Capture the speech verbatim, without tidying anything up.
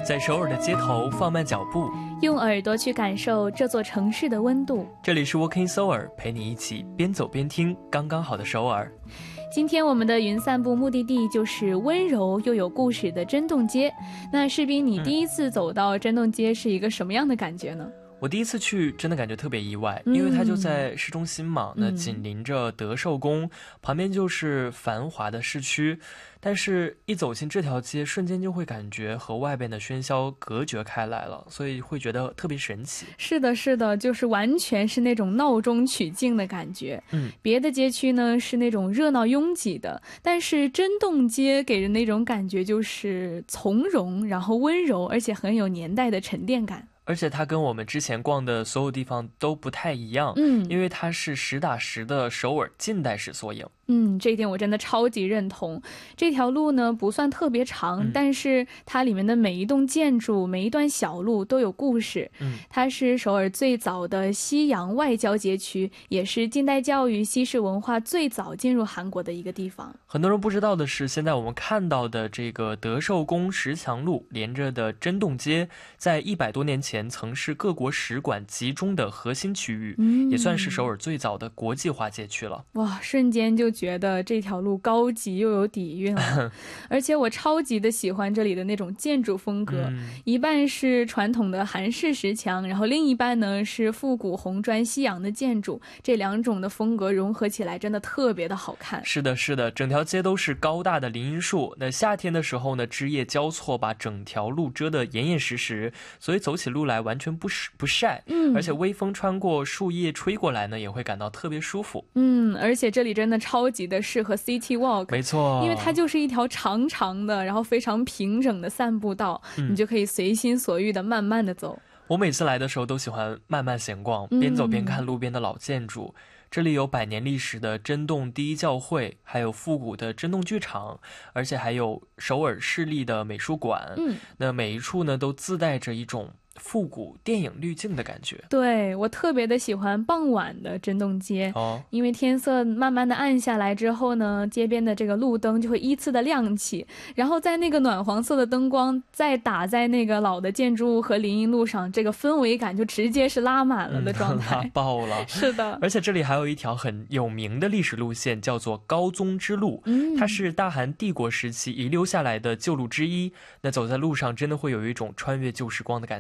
在首尔的街头放慢脚步， 用耳朵去感受这座城市的温度。 这里是 Walking Seoul， 陪你一起边走边听刚刚好的首尔。 今天我们的云散步目的地就是温柔又有故事的真洞街。那士斌，你第一次走到真洞街是一个什么样的感觉呢？ 我第一次去真的感觉特别意外，因为它就在市中心嘛，嗯、那紧邻着德寿宫，旁边就是繁华的市区，但是一走进这条街，瞬间就会感觉和外边的喧嚣隔绝开来了，所以会觉得特别神奇。 是的是的，就是完全是那种闹中取静的感觉。嗯，别的街区呢是那种热闹拥挤的，但是真洞街给人那种感觉就是从容，然后温柔，而且很有年代的沉淀感。 而且它跟我们之前逛的所有地方都不太一样，嗯，因为它是实打实的首尔近代史缩影。 嗯，这一点我真的超级认同。这条路呢不算特别长、嗯、但是它里面的每一栋建筑每一段小路都有故事。嗯，它是首尔最早的西洋外交街区，也是近代教育西式文化最早进入韩国的一个地方。 很多人不知道的是，现在我们看到的这个德寿宫石墙路连着的真洞街，在一百多年前曾是各国使馆集中的核心区域、嗯、也算是首尔最早的国际化街区了。 哇，瞬间就觉得这条路高级又有底蕴了而且我超级的喜欢这里的那种建筑风格、嗯、一半是传统的韩式石墙，然后另一半呢是复古红砖西洋的建筑，这两种的风格融合起来真的特别的好看。 是的是的，整条街都是高大的林荫树，那夏天的时候呢，枝叶交错把整条路遮得严严实实，所以走起路来完全不不晒、嗯、而且微风穿过树叶吹过来呢，也会感到特别舒服。 嗯，而且这里真的超级的适合 City Walk， 没错， 因为它就是一条长长的然后非常平整的散步道、嗯、你就可以随心所欲的慢慢的走。 我每次来的时候都喜欢慢慢闲逛，边走边看路边的老建筑、嗯、这里有百年历史的真洞第一教会，还有复古的真洞剧场，而且还有首尔市立的美术馆、嗯、那每一处呢都自带着一种复古电影滤镜的感觉。 对，我特别的喜欢傍晚的真洞街、哦、因为天色慢慢的暗下来之后呢，街边的这个路灯就会依次的亮起，然后在那个暖黄色的灯光再打在那个老的建筑物和林荫路上，这个氛围感就直接是拉满了的状态、 嗯、拉爆了是的， 而且这里还有一条很有名的历史路线叫做高宗之路、嗯、它是大韩帝国时期遗留下来的旧路之一，那走在路上真的会有一种穿越旧时光的感觉。